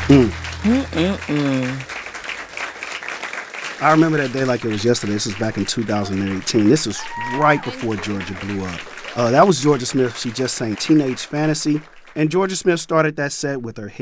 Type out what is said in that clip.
Mm. Mm-mm-mm. I remember that day like it was yesterday. This was back in 2018. This was right before Georgia blew up. That was Georgia Smith. She just sang Teenage Fantasy. And Georgia Smith started that set with her